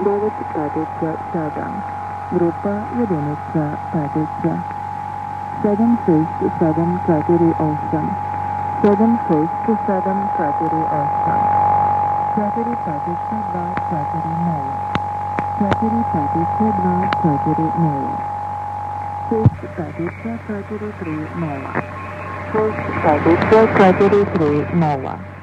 957, grupa jedinica petića, 76748, 76748, 4 petića 240, 4 petića 240, 6 petića 430, 6 petića 430.